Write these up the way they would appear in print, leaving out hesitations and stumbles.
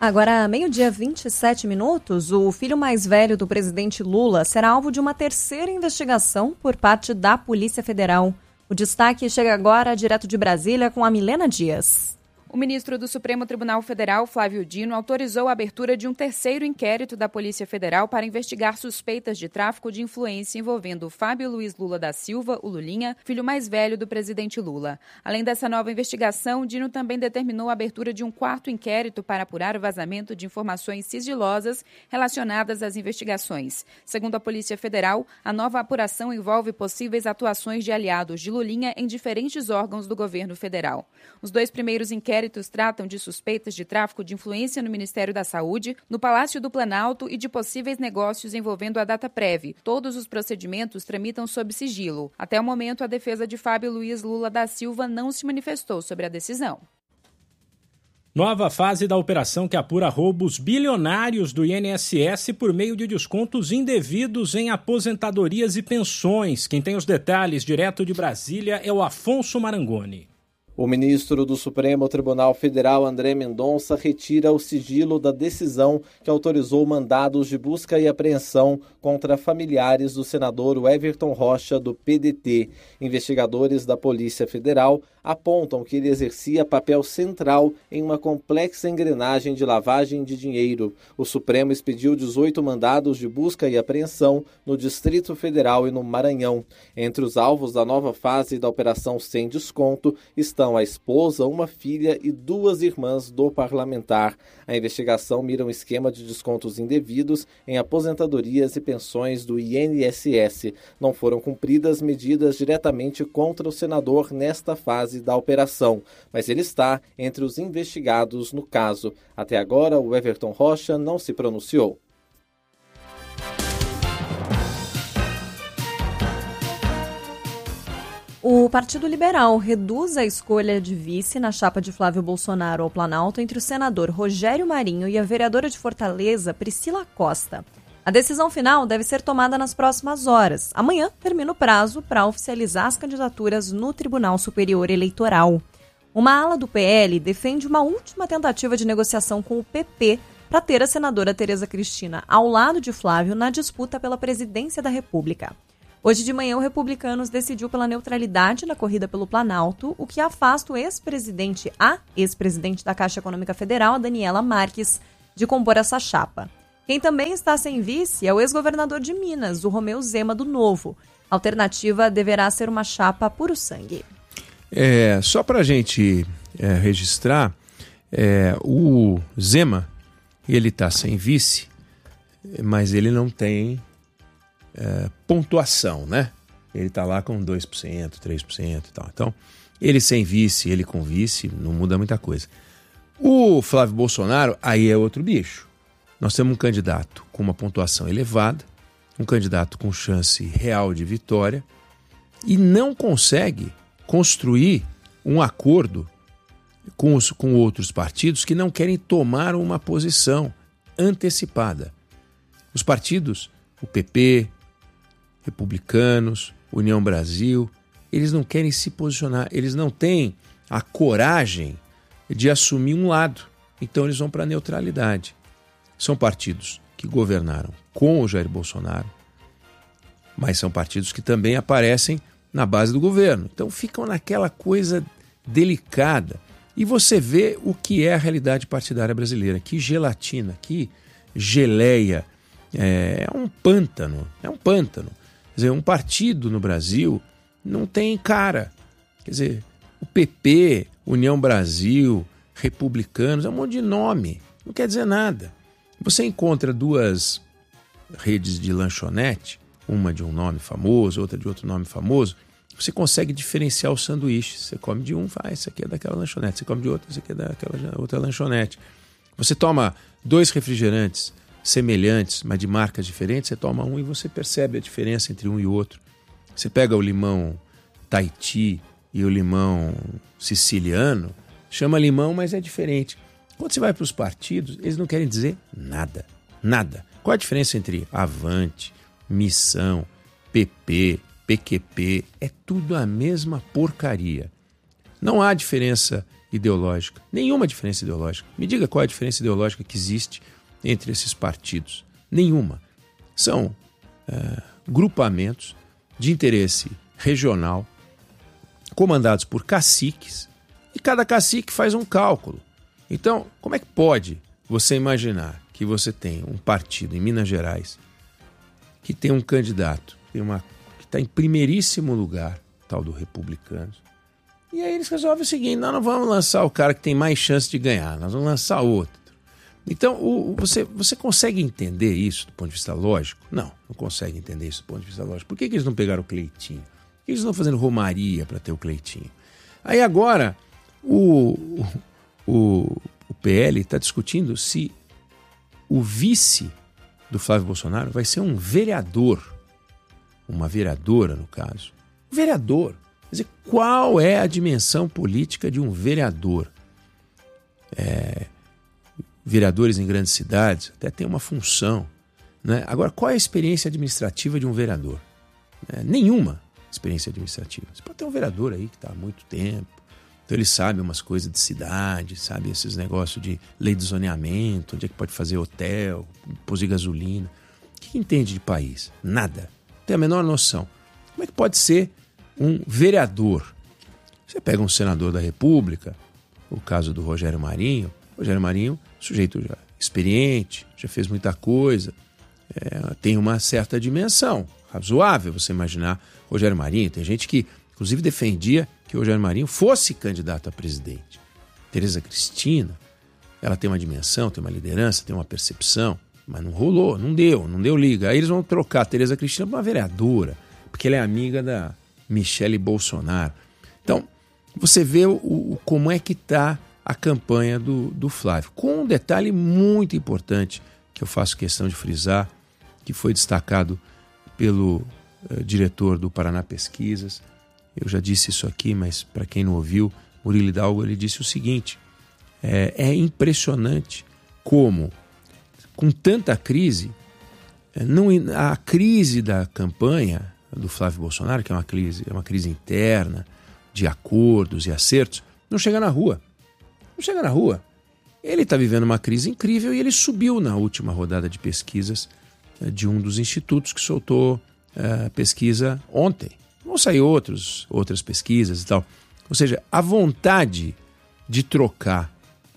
Agora, meio-dia 27 minutos, o filho mais velho do presidente Lula será alvo de uma terceira investigação por parte da Polícia Federal. O destaque chega agora direto de Brasília com a Milena Dias. O ministro do Supremo Tribunal Federal, Flávio Dino, autorizou a abertura de um terceiro inquérito da Polícia Federal para investigar suspeitas de tráfico de influência envolvendo Fábio Luiz Lula da Silva, o Lulinha, filho mais velho do presidente Lula. Além dessa nova investigação, Dino também determinou a abertura de um quarto inquérito para apurar o vazamento de informações sigilosas relacionadas às investigações. Segundo a Polícia Federal, a nova apuração envolve possíveis atuações de aliados de Lulinha em diferentes órgãos do governo federal. Os dois primeiros inquéritos tratam de suspeitas de tráfico de influência no Ministério da Saúde, no Palácio do Planalto e de possíveis negócios envolvendo a Dataprev. Todos os procedimentos tramitam sob sigilo. Até o momento, a defesa de Fábio Luiz Lula da Silva não se manifestou sobre a decisão. Nova fase da operação que apura roubos bilionários do INSS por meio de descontos indevidos em aposentadorias e pensões. Quem tem os detalhes direto de Brasília é o Afonso Marangoni. O ministro do Supremo Tribunal Federal, André Mendonça, retira o sigilo da decisão que autorizou mandados de busca e apreensão contra familiares do senador Everton Rocha, do PDT. Investigadores da Polícia Federal apontam que ele exercia papel central em uma complexa engrenagem de lavagem de dinheiro. O Supremo expediu 18 mandados de busca e apreensão no Distrito Federal e no Maranhão. Entre os alvos da nova fase da Operação Sem Desconto estão a esposa, uma filha e 2 irmãs do parlamentar. A investigação mira um esquema de descontos indevidos em aposentadorias e pensões do INSS. Não foram cumpridas medidas diretamente contra o senador nesta fase da operação, mas ele está entre os investigados no caso. Até agora, o Everton Rocha não se pronunciou. O Partido Liberal reduz a escolha de vice na chapa de Flávio Bolsonaro ao Planalto entre o senador Rogério Marinho e a vereadora de Fortaleza, Priscila Costa. A decisão final deve ser tomada nas próximas horas. Amanhã termina o prazo para oficializar as candidaturas no Tribunal Superior Eleitoral. Uma ala do PL defende uma última tentativa de negociação com o PP para ter a senadora Tereza Cristina ao lado de Flávio na disputa pela presidência da República. Hoje de manhã, o Republicanos decidiu pela neutralidade na corrida pelo Planalto, o que afasta a ex-presidente da Caixa Econômica Federal, a Daniela Marques, de compor essa chapa. Quem também está sem vice é o ex-governador de Minas, o Romeu Zema, do Novo. A alternativa deverá ser uma chapa puro sangue. Só para a gente registrar, o Zema, ele está sem vice, mas ele não tem pontuação, né? Ele está lá com 2%, 3% e tal. Então, ele sem vice, ele com vice, não muda muita coisa. O Flávio Bolsonaro, aí é outro bicho. Nós temos um candidato com uma pontuação elevada, um candidato com chance real de vitória e não consegue construir um acordo com outros partidos que não querem tomar uma posição antecipada. Os partidos, o PP, Republicanos, União Brasil, eles não querem se posicionar, eles não têm a coragem de assumir um lado, então eles vão para a neutralidade. São partidos que governaram com o Jair Bolsonaro, mas são partidos que também aparecem na base do governo. Então ficam naquela coisa delicada. E você vê o que é a realidade partidária brasileira. Que gelatina, que geleia. É um pântano. Quer dizer, um partido no Brasil não tem cara. Quer dizer, o PP, União Brasil, Republicanos, é um monte de nome. Não quer dizer nada. Você encontra 2 redes de lanchonete, uma de um nome famoso, outra de outro nome famoso, você consegue diferenciar os sanduíches. Você come de um, esse aqui é daquela lanchonete. Você come de outro, esse aqui é daquela outra lanchonete. Você toma 2 refrigerantes semelhantes, mas de marcas diferentes, você toma um e você percebe a diferença entre um e outro. Você pega o limão Tahiti e o limão siciliano, chama limão, mas é diferente. Quando você vai para os partidos, eles não querem dizer nada. Nada. Qual a diferença entre Avante, Missão, PP, PQP? É tudo a mesma porcaria. Não há diferença ideológica. Nenhuma diferença ideológica. Me diga qual é a diferença ideológica que existe entre esses partidos. Nenhuma. São grupamentos de interesse regional, comandados por caciques, e cada cacique faz um cálculo. Então, como é que pode você imaginar que você tem um partido em Minas Gerais que tem um candidato que está em primeiríssimo lugar, tal do Republicanos, e aí eles resolvem o seguinte: nós não vamos lançar o cara que tem mais chance de ganhar, nós vamos lançar outro. Então, você consegue entender isso do ponto de vista lógico? Não consegue entender isso do ponto de vista lógico. Por que eles não pegaram o Cleitinho? Por que eles não estão fazendo romaria para ter o Cleitinho? Aí agora, o PL está discutindo se o vice do Flávio Bolsonaro vai ser um vereador, uma vereadora no caso. Vereador. Quer dizer, qual é a dimensão política de um vereador? Vereadores em grandes cidades até tem uma função, né? Agora, qual é a experiência administrativa de um vereador? Nenhuma experiência administrativa. Você pode ter um vereador aí que está há muito tempo, então ele sabe umas coisas de cidade, sabe esses negócios de lei de zoneamento, onde é que pode fazer hotel, pôr gasolina. O que entende de país? Nada. Não tem a menor noção. Como é que pode ser um vereador? Você pega um senador da República, o caso do Rogério Marinho, sujeito já experiente, já fez muita coisa, tem uma certa dimensão, razoável você imaginar Rogério Marinho. Tem gente que, inclusive, defendia que o Rogério Marinho fosse candidato a presidente. Tereza Cristina, ela tem uma dimensão, tem uma liderança, tem uma percepção, mas não rolou, não deu liga. Aí eles vão trocar a Tereza Cristina por uma vereadora, porque ela é amiga da Michele Bolsonaro. Então, você vê como é que está a campanha do Flávio. Com um detalhe muito importante que eu faço questão de frisar, que foi destacado pelo diretor do Paraná Pesquisas. Eu já disse isso aqui, mas para quem não ouviu, Murilo Hidalgo, ele disse o seguinte: é impressionante como, com tanta crise, a crise da campanha do Flávio Bolsonaro, que é uma crise interna, de acordos e acertos, não chega na rua. Ele está vivendo uma crise incrível e ele subiu na última rodada de pesquisas de um dos institutos que soltou pesquisa ontem. Vão sair outras pesquisas e tal. Ou seja, a vontade de trocar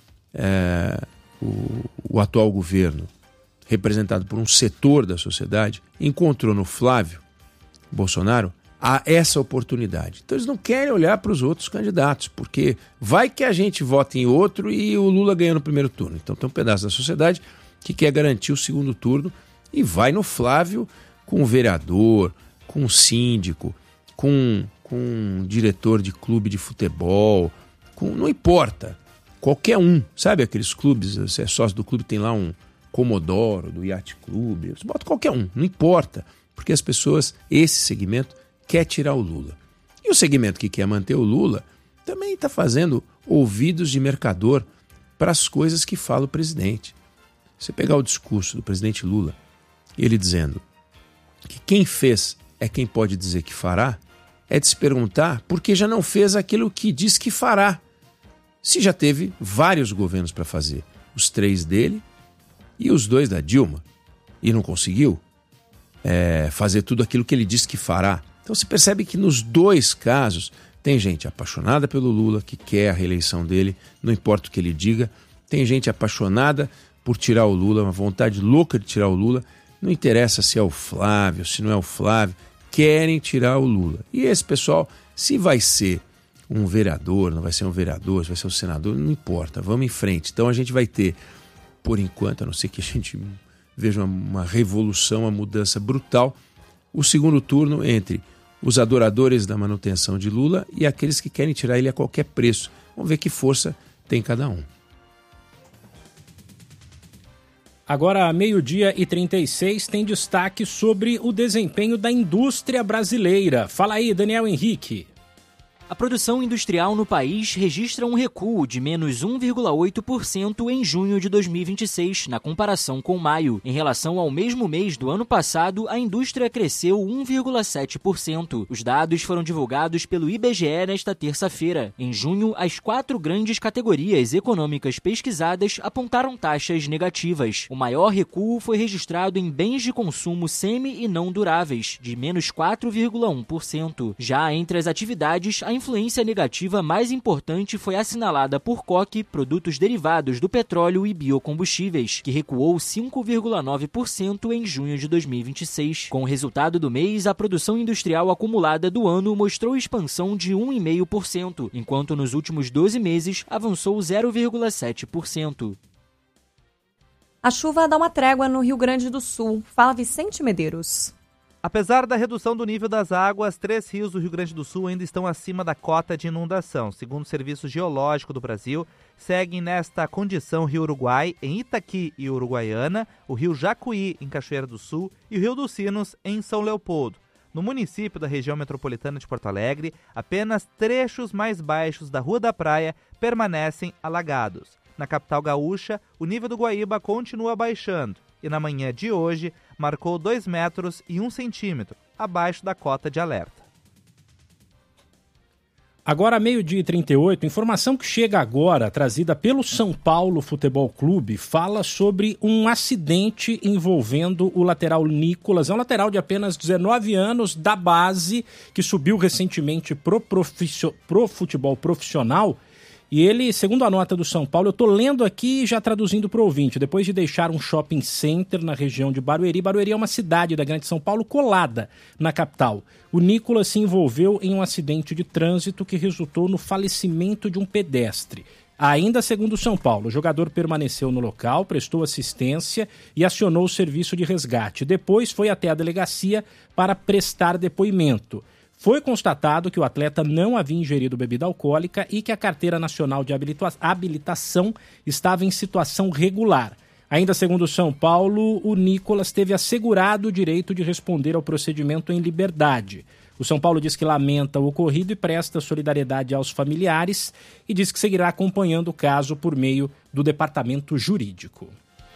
o atual governo, representado por um setor da sociedade, encontrou no Flávio Bolsonaro essa oportunidade. Então eles não querem olhar para os outros candidatos, porque vai que a gente vota em outro e o Lula ganha no primeiro turno. Então tem um pedaço da sociedade que quer garantir o segundo turno e vai no Flávio com um vereador, com um síndico, com um diretor de clube de futebol, não importa, qualquer um. Sabe aqueles clubes, você é sócio do clube, tem lá um Comodoro, do Yacht Clube, você bota qualquer um, não importa, porque as pessoas, esse segmento, quer tirar o Lula. E o segmento que quer manter o Lula também está fazendo ouvidos de mercador para as coisas que fala o presidente. Você pegar o discurso do presidente Lula, ele dizendo que quem fez é quem pode dizer que fará, é de se perguntar por que já não fez aquilo que diz que fará. Se já teve vários governos para fazer, os 3 dele e os 2 da Dilma, e não conseguiu fazer tudo aquilo que ele disse que fará. Então você percebe que nos 2 casos tem gente apaixonada pelo Lula, que quer a reeleição dele, não importa o que ele diga. Tem gente apaixonada por tirar o Lula, uma vontade louca de tirar o Lula. Não interessa se é o Flávio, se não é o Flávio, querem tirar o Lula. E esse pessoal, se vai ser um vereador, não vai ser um vereador, se vai ser um senador, não importa, vamos em frente. Então a gente vai ter, por enquanto, a não ser que a gente veja uma revolução, uma mudança brutal, o segundo turno entre os adoradores da manutenção de Lula e aqueles que querem tirar ele a qualquer preço. Vamos ver que força tem cada um. Agora, 12:36, tem destaque sobre o desempenho da indústria brasileira. Fala aí, Daniel Henrique. A produção industrial no país registra um recuo de menos 1,8% em junho de 2026, na comparação com maio. Em relação ao mesmo mês do ano passado, a indústria cresceu 1,7%. Os dados foram divulgados pelo IBGE nesta terça-feira. Em junho, as 4 grandes categorias econômicas pesquisadas apontaram taxas negativas. O maior recuo foi registrado em bens de consumo semi e não duráveis, de menos 4,1%. Já entre as atividades, a influência negativa mais importante foi assinalada por coque, produtos derivados do petróleo e biocombustíveis, que recuou 5,9% em junho de 2026. Com o resultado do mês, a produção industrial acumulada do ano mostrou expansão de 1,5%, enquanto nos últimos 12 meses avançou 0,7%. A chuva dá uma trégua no Rio Grande do Sul. Fala Vicente Medeiros. Apesar da redução do nível das águas, 3 rios do Rio Grande do Sul ainda estão acima da cota de inundação. Segundo o Serviço Geológico do Brasil, seguem nesta condição o Rio Uruguai, em Itaqui e Uruguaiana, o Rio Jacuí, em Cachoeira do Sul, e o Rio dos Sinos, em São Leopoldo. No município da região metropolitana de Porto Alegre, apenas trechos mais baixos da Rua da Praia permanecem alagados. Na capital gaúcha, o nível do Guaíba continua baixando e na manhã de hoje marcou 2 metros e 1 centímetro, abaixo da cota de alerta. Agora, 12h38, informação que chega agora, trazida pelo São Paulo Futebol Clube, fala sobre um acidente envolvendo o lateral Nicolas. É um lateral de apenas 19 anos, da base, que subiu recentemente pro futebol profissional. E ele, segundo a nota do São Paulo, eu estou lendo aqui e já traduzindo para o ouvinte, depois de deixar um shopping center na região de Barueri. Barueri é uma cidade da Grande São Paulo colada na capital. O Nicolas se envolveu em um acidente de trânsito que resultou no falecimento de um pedestre. Ainda segundo o São Paulo, o jogador permaneceu no local, prestou assistência e acionou o serviço de resgate. Depois foi até a delegacia para prestar depoimento. Foi constatado que o atleta não havia ingerido bebida alcoólica e que a Carteira Nacional de Habilitação estava em situação regular. Ainda segundo o São Paulo, o Nicolas teve assegurado o direito de responder ao procedimento em liberdade. O São Paulo diz que lamenta o ocorrido e presta solidariedade aos familiares e diz que seguirá acompanhando o caso por meio do departamento jurídico.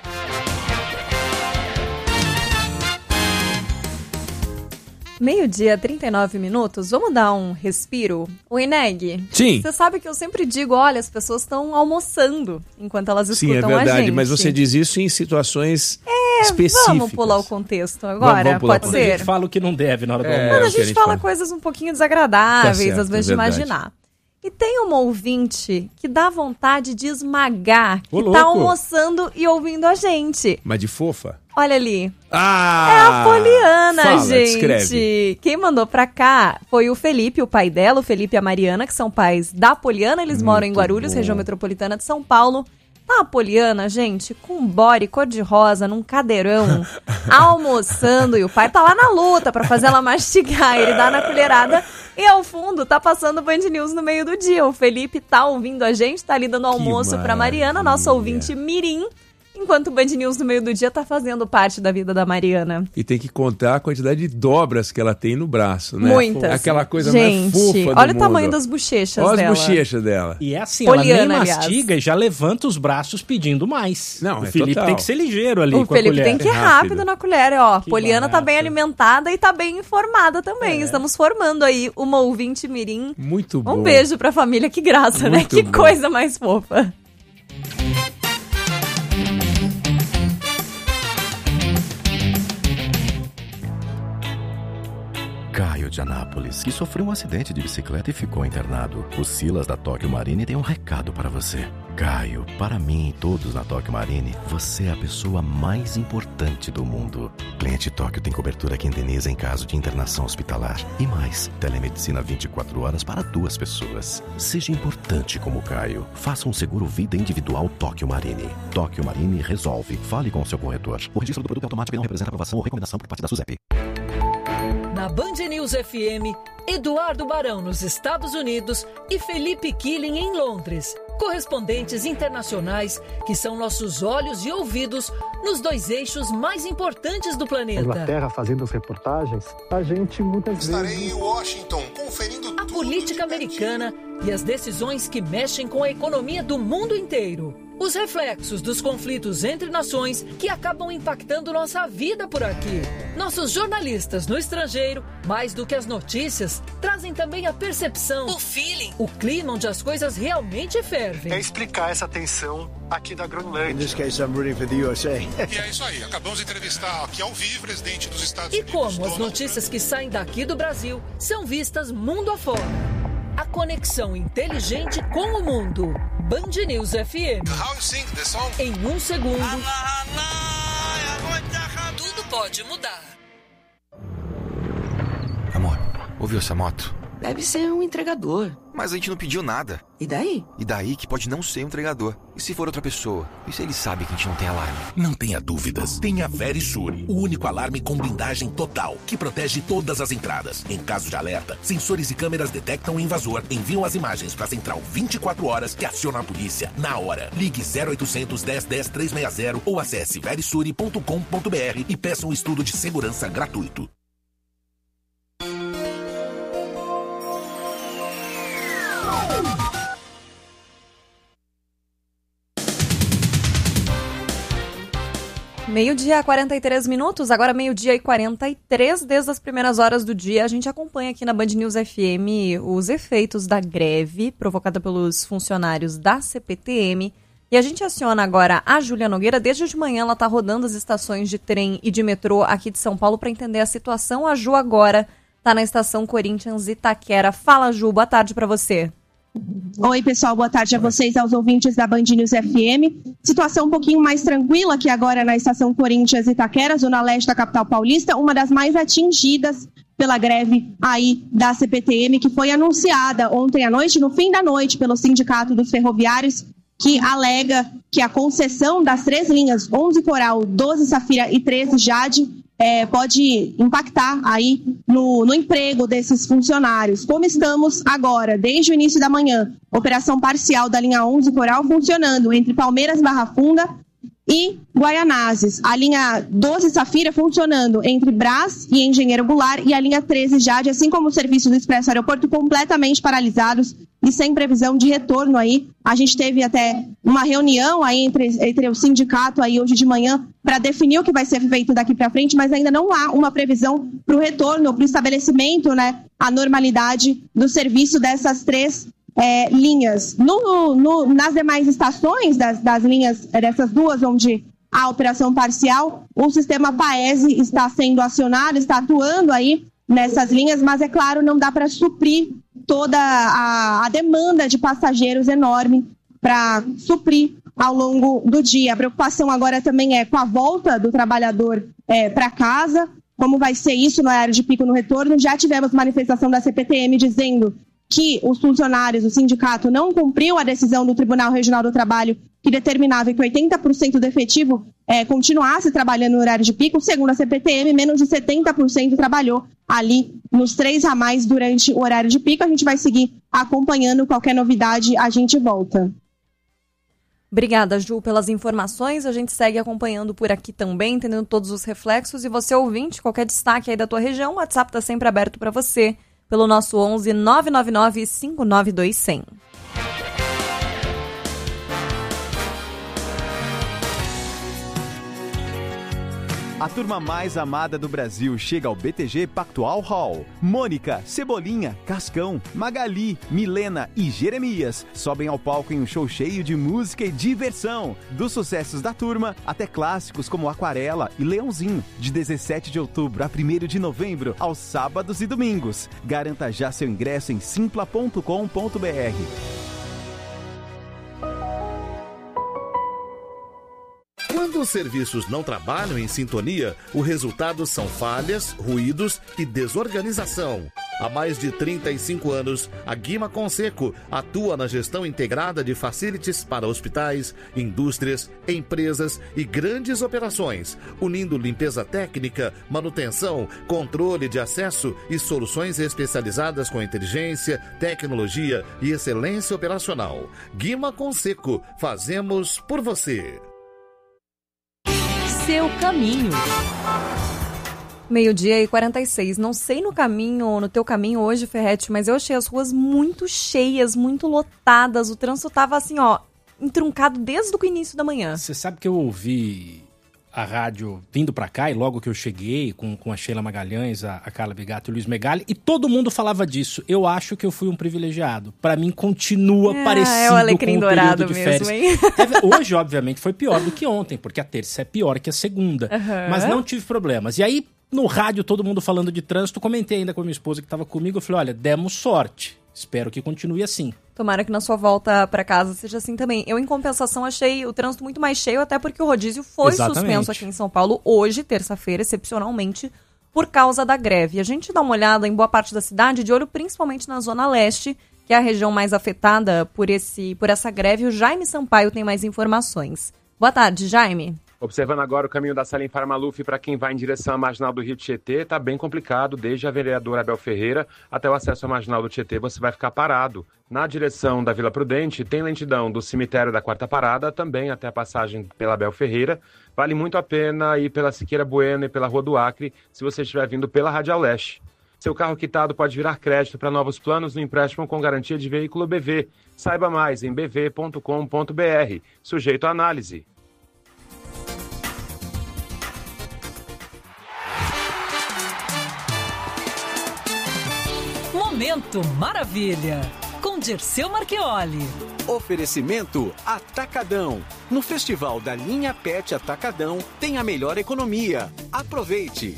Meio-dia, 39 minutos. Vamos dar um respiro? O Ineg, sim. Você sabe que eu sempre digo, olha, as pessoas estão almoçando enquanto elas escutam a gente. Sim, é verdade, mas você diz isso em situações específicas. Vamos pular o contexto agora, pode ser? A gente fala o que não deve na hora do almoço. Quando a gente fala coisas um pouquinho desagradáveis, certo, às vezes de imaginar. E tem uma ouvinte que dá vontade de esmagar, que tá almoçando e ouvindo a gente. Mas de fofa? Olha ali. É a Poliana, fala, gente. Descreve. Quem mandou pra cá foi o Felipe, o pai dela, o Felipe e a Mariana, que são pais da Poliana. Eles moram em Guarulhos, região metropolitana de São Paulo. Tá a Poliana, gente, com body cor-de-rosa, num cadeirão, almoçando. E o pai tá lá na luta pra fazer ela mastigar. Ele dá na colherada e ao fundo tá passando o Band News no meio do dia. O Felipe tá ouvindo a gente, tá ali dando almoço pra Mariana, nossa ouvinte mirim. Enquanto o Band News no meio do dia tá fazendo parte da vida da Mariana. E tem que contar a quantidade de dobras que ela tem no braço, né? Muitas. Aquela coisa gente, mais fofa do olha mundo. o tamanho das bochechas dela. Olha as bochechas dela. E é assim, Poliana, ela nem mastiga e já levanta os braços pedindo mais. Não, o Felipe tem que ser ligeiro ali com a colher. O Felipe tem que ir rápido na colher, ó. Que Poliana tá bem alimentada e tá bem informada também. É. Estamos formando aí uma ouvinte mirim. Muito bom. Um beijo pra família, que graça, muito né? Que bom. coisa mais fofa. Caio de Anápolis, que sofreu um acidente de bicicleta e ficou internado. O Silas da Tóquio Marine tem um recado para você. Caio, para mim e todos na Tóquio Marine, você é a pessoa mais importante do mundo. Cliente Tóquio tem cobertura que indeniza em caso de internação hospitalar. E mais, telemedicina 24 horas para 2 pessoas. Seja importante como Caio. Faça um seguro vida individual Tóquio Marine. Tóquio Marine resolve. Fale com o seu corretor. O registro do produto automático não representa aprovação ou recomendação por parte da SUSEP. Na Band News FM, Eduardo Barão nos Estados Unidos e Felipe Killing em Londres. Correspondentes internacionais que são nossos olhos e ouvidos nos 2 eixos mais importantes do planeta. Inglaterra fazendo as reportagens, a gente muitas Estarei vezes... em Washington conferindo a política americana e as decisões que mexem com a economia do mundo inteiro. Os reflexos dos conflitos entre nações que acabam impactando nossa vida por aqui. Nossos jornalistas no estrangeiro, mais do que as notícias, trazem também a percepção, o feeling, o clima onde as coisas realmente fervem. É explicar essa tensão aqui da Groenlândia. E é isso aí, acabamos de entrevistar aqui ao vivo o presidente dos Estados Unidos. E como as notícias que saem daqui do Brasil são vistas mundo afora. A conexão inteligente com o mundo. Band News FM. How you sing the song? Em 1 segundo, tudo pode mudar. Amor, ouviu essa moto? Deve ser um entregador. Mas a gente não pediu nada. E daí? E daí que pode não ser um entregador. E se for outra pessoa? E se ele sabe que a gente não tem alarme? Não tenha dúvidas. Tenha a Verisure, o único alarme com blindagem total, que protege todas as entradas. Em caso de alerta, sensores e câmeras detectam o invasor, enviam as imagens para a central 24 horas que aciona a polícia na hora. Ligue 0800 10 10 360 ou acesse verisure.com.br e peça um estudo de segurança gratuito. Meio-dia, 43 minutos, agora meio-dia e 43, desde as primeiras horas do dia, a gente acompanha aqui na Band News FM os efeitos da greve provocada pelos funcionários da CPTM. E a gente aciona agora a Júlia Nogueira. Desde de manhã ela está rodando as estações de trem e de metrô aqui de São Paulo para entender a situação. A Ju agora está na estação Corinthians Itaquera. Fala, Ju, boa tarde para você. Oi, pessoal, boa tarde a vocês, aos ouvintes da Band News FM. Situação um pouquinho mais tranquila aqui agora na estação Corinthians Itaquera, zona leste da capital paulista, uma das mais atingidas pela greve aí da CPTM, que foi anunciada ontem à noite, no fim da noite, pelo Sindicato dos Ferroviários, que alega que a concessão das 3 linhas 11 Coral, 12 Safira e 13 Jade pode impactar aí no emprego desses funcionários. Como estamos agora, desde o início da manhã, operação parcial da linha 11 Coral funcionando entre Palmeiras, Barra Funda e Guaianazes. A linha 12 Safira funcionando entre Brás e Engenheiro Goulart e a linha 13 Jade, assim como o serviço do Expresso Aeroporto, completamente paralisados e sem previsão de retorno aí. A gente teve até uma reunião aí entre o sindicato aí hoje de manhã para definir o que vai ser feito daqui para frente, mas ainda não há uma previsão para o retorno, para o estabelecimento, né, a normalidade do serviço dessas 3 linhas. Nas demais estações das linhas, dessas 2 onde há operação parcial, o sistema Paese está sendo acionado, está atuando aí nessas linhas, mas é claro, não dá para suprir toda a demanda de passageiros enorme para suprir ao longo do dia. A preocupação agora também é com a volta do trabalhador para casa, como vai ser isso no horário de pico no retorno. Já tivemos manifestação da CPTM dizendo que os funcionários, o sindicato, não cumpriu a decisão do Tribunal Regional do Trabalho que determinava que 80% do efetivo continuasse trabalhando no horário de pico. Segundo a CPTM, menos de 70% trabalhou ali nos 3 ramais durante o horário de pico. A gente vai seguir acompanhando, qualquer novidade a gente volta. Obrigada, Ju, pelas informações. A gente segue acompanhando por aqui também, entendendo todos os reflexos. E você, ouvinte, qualquer destaque aí da tua região, o WhatsApp está sempre aberto para você, pelo nosso 11 999 592 100. A turma mais amada do Brasil chega ao BTG Pactual Hall. Mônica, Cebolinha, Cascão, Magali, Milena e Jeremias sobem ao palco em um show cheio de música e diversão. Dos sucessos da turma até clássicos como Aquarela e Leãozinho. De 17 de outubro a 1º de novembro, aos sábados e domingos. Garanta já seu ingresso em simpla.com.br. Quando os serviços não trabalham em sintonia, o resultado são falhas, ruídos e desorganização. Há mais de 35 anos, a Guima Conseco atua na gestão integrada de facilities para hospitais, indústrias, empresas e grandes operações, unindo limpeza técnica, manutenção, controle de acesso e soluções especializadas com inteligência, tecnologia e excelência operacional. Guima Conseco, fazemos por você. Seu caminho. 12:46. Não sei no teu caminho hoje, Ferretti, mas eu achei as ruas muito cheias, muito lotadas. O trânsito tava assim, ó, entroncado desde o início da manhã. Você sabe que eu ouvi a rádio vindo pra cá e logo que eu cheguei com a Sheila Magalhães, a Carla Bigato e o Luiz Megali, e todo mundo falava disso. Eu acho que eu fui um privilegiado. Pra mim continua parecido o alecrim com o período de mesmo, férias. hein? Hoje, obviamente, foi pior do que ontem, porque a terça é pior que a segunda. Mas não tive problemas. E aí, no rádio, todo mundo falando de trânsito, comentei ainda com a minha esposa que estava comigo, eu falei, olha, demos sorte, espero que continue assim. Tomara que na sua volta para casa seja assim também. Eu, em compensação, achei o trânsito muito mais cheio, até porque o rodízio foi suspenso aqui em São Paulo hoje, terça-feira, excepcionalmente, por causa da greve. A gente dá uma olhada em boa parte da cidade, de olho principalmente na Zona Leste, que é a região mais afetada por essa greve. O Jaime Sampaio tem mais informações. Boa tarde, Jaime. Observando agora o caminho da Salim Farmaluf para quem vai em direção à Marginal do Rio Tietê, está bem complicado, desde a vereadora Abel Ferreira até o acesso à Marginal do Tietê, você vai ficar parado. Na direção da Vila Prudente, tem lentidão do cemitério da Quarta Parada, também até a passagem pela Abel Ferreira. Vale muito a pena ir pela Siqueira Bueno e pela Rua do Acre, se você estiver vindo pela Radial Leste. Seu carro quitado pode virar crédito para novos planos no empréstimo com garantia de veículo BV. Saiba mais em bv.com.br, sujeito à análise. Momento Maravilha, com Dirceu Marchioli. Oferecimento Atacadão. No Festival da Linha Pet Atacadão tem a melhor economia. Aproveite!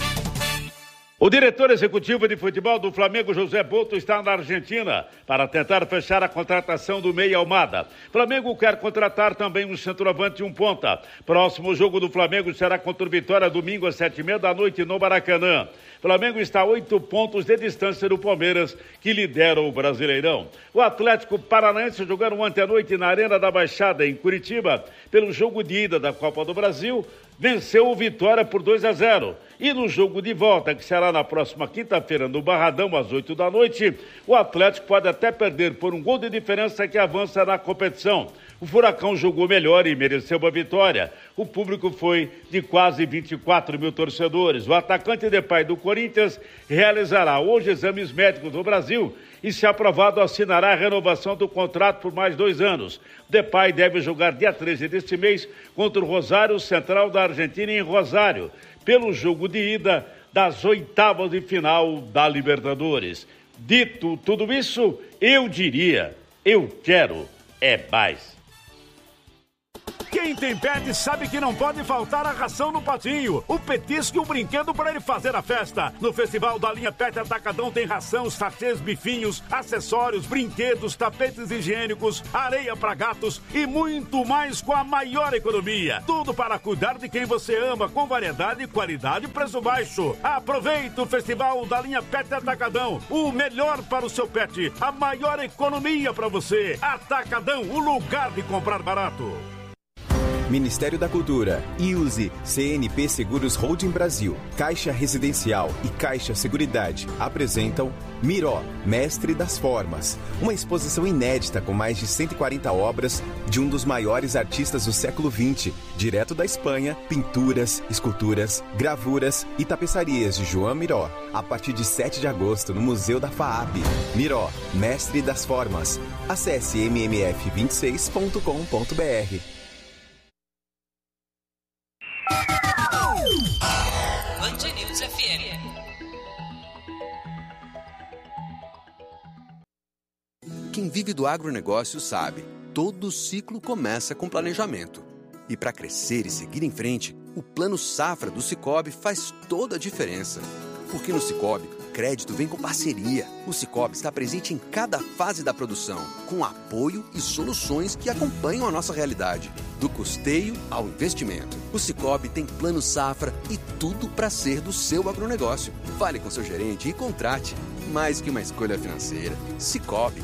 O diretor executivo de futebol do Flamengo, José Boto, está na Argentina para tentar fechar a contratação do Meia Almada. Flamengo quer contratar também um centroavante e um ponta. Próximo jogo do Flamengo será contra o Vitória, domingo às 19h30 no Maracanã. Flamengo está a 8 pontos de distância do Palmeiras, que lidera o Brasileirão. O Atlético Paranaense jogaram ontem à noite na Arena da Baixada, em Curitiba, pelo jogo de ida da Copa do Brasil, venceu o Vitória por 2-0. E no jogo de volta, que será na próxima quinta-feira, no Barradão, às 20h, o Atlético pode até perder por um gol de diferença que avança na competição. O Furacão jogou melhor e mereceu a vitória. O público foi de quase 24 mil torcedores. O atacante Depay do Corinthians realizará hoje exames médicos no Brasil e, se aprovado, assinará a renovação do contrato por mais 2 anos. Depay deve jogar dia 13 deste mês contra o Rosário Central da Argentina em Rosário, pelo jogo de ida das 8ª de final da Libertadores. Dito tudo isso, eu diria, eu quero mais. Quem tem pet sabe que não pode faltar a ração no patinho, o petisco e o brinquedo para ele fazer a festa. No Festival da Linha Pet Atacadão tem ração, sachês, bifinhos, acessórios, brinquedos, tapetes higiênicos, areia para gatos e muito mais com a maior economia. Tudo para cuidar de quem você ama, com variedade, qualidade e preço baixo. Aproveite o Festival da Linha Pet Atacadão, o melhor para o seu pet, a maior economia para você. Atacadão, o lugar de comprar barato. Ministério da Cultura, IUSE, CNP Seguros Holding Brasil, Caixa Residencial e Caixa Seguridade apresentam Miró, Mestre das Formas, uma exposição inédita com mais de 140 obras de um dos maiores artistas do século XX, direto da Espanha, pinturas, esculturas, gravuras e tapeçarias de João Miró, a partir de 7 de agosto no Museu da FAAP. Miró, Mestre das Formas. Acesse mmf26.com.br. Band News FM. Quem vive do agronegócio sabe, todo ciclo começa com planejamento. E para crescer e seguir em frente, o Plano Safra do Sicoob faz toda a diferença. Porque no Sicoob, crédito vem com parceria. O Sicoob está presente em cada fase da produção, com apoio e soluções que acompanham a nossa realidade. Do custeio ao investimento. O Sicoob tem Plano Safra e tudo para ser do seu agronegócio. Fale com seu gerente e contrate. mais que uma escolha financeira. Sicoob.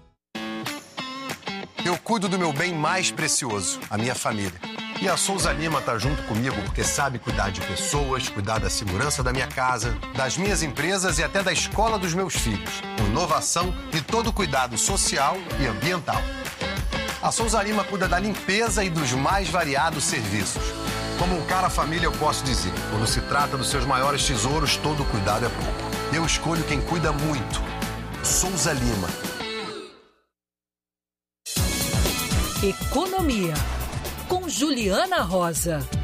Eu cuido do meu bem mais precioso, a minha família. E a Souza Lima tá junto comigo porque sabe cuidar de pessoas, cuidar da segurança da minha casa, das minhas empresas e até da escola dos meus filhos. Com inovação e todo cuidado social e ambiental. A Souza Lima cuida da limpeza e dos mais variados serviços. Como um cara família, eu posso dizer, quando se trata dos seus maiores tesouros, todo cuidado é pouco. Eu escolho quem cuida muito. Souza Lima. Economia, com Juliana Rosa.